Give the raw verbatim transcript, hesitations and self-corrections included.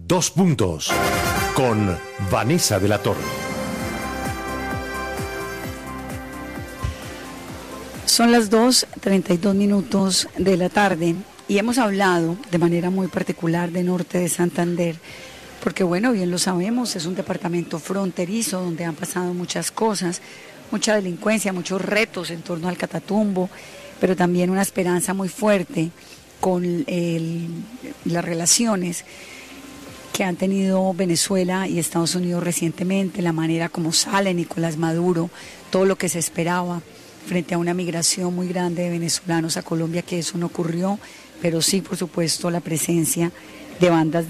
Dos Puntos, con Vanessa de la Torre. Son las dos treinta y dos minutos de la tarde y hemos hablado de manera muy particular de Norte de Santander, porque bueno, bien lo sabemos, es un departamento fronterizo donde han pasado muchas cosas, mucha delincuencia, muchos retos en torno al Catatumbo, pero también una esperanza muy fuerte con el, las relaciones que han tenido Venezuela y Estados Unidos recientemente, la manera como sale Nicolás Maduro, todo lo que se esperaba frente a una migración muy grande de venezolanos a Colombia, que eso no ocurrió, pero sí, por supuesto, la presencia de bandas